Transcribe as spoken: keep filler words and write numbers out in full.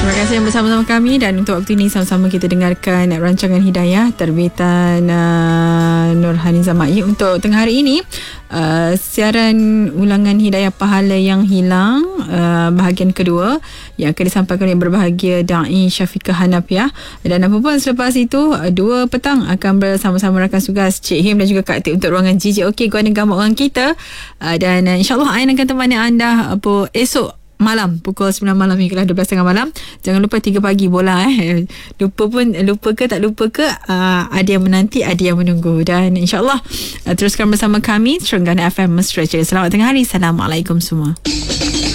Terima kasih yang bersama-sama kami, dan untuk waktu ini sama-sama kita dengarkan rancangan Hidayah terbitan uh, Nurhaniza Mai untuk tengah hari ini. Uh, siaran ulangan Hidayah Pahala yang Hilang, uh, bahagian kedua yang akan disampaikan oleh berbahagia Da'i Syafiqah Hanafiah. Dan apa pun selepas itu, uh, dua petang akan bersama-sama rakan tugas Cik Him dan juga Kak Tip untuk ruangan G J OK, Guana Gambar Orang Kita. uh, Dan uh, insyaAllah Ain akan temani anda apa esok malam pukul sembilan malam hinggalah dua belas tiga puluh malam. Jangan lupa tiga pagi bola eh. Lupa pun lupa ke tak lupa ke, uh, ada yang menanti, ada yang menunggu. Dan insyaAllah uh, teruskan bersama kami Terengganu F M Mesra. Selamat tengah hari. Assalamualaikum semua.